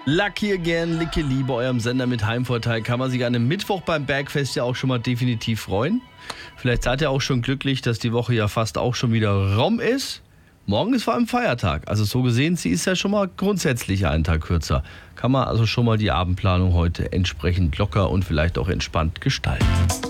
Lucky Again, Licke Liebe, eurem Sender mit Heimvorteil. Kann man sich an einem Mittwoch beim Bergfest ja auch schon mal definitiv freuen. Vielleicht seid ihr auch schon glücklich, dass die Woche ja fast auch schon wieder rum ist. Morgen ist vor allem Feiertag. Also so gesehen, sie ist ja schon mal grundsätzlich einen Tag kürzer. Kann man also schon mal die Abendplanung heute entsprechend locker und vielleicht auch entspannt gestalten.